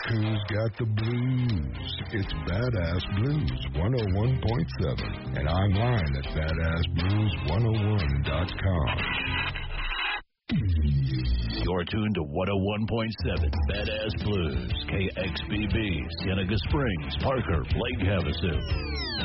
who's got the blues. It's Badass Blues 101.7 and online at badassblues101.com. You're tuned to 101.7 Badass Blues, KXBB, Cienega Springs, Parker, Lake Havasu.